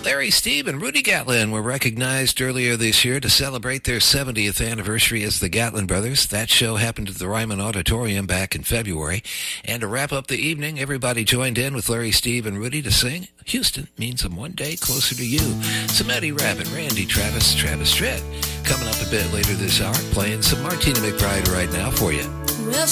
Larry Steve and Rudy Gatlin were recognized earlier this year to celebrate their 70th anniversary as the Gatlin Brothers. That show happened at the Ryman Auditorium back in February. And to wrap up the evening, everybody joined in with Larry Steve and Rudy to sing Houston Means I'm One Day Closer to You. Some Eddie Rabbit, Randy Travis, Travis Tritt. Coming up a bit later this hour, playing some Martina McBride right now for you.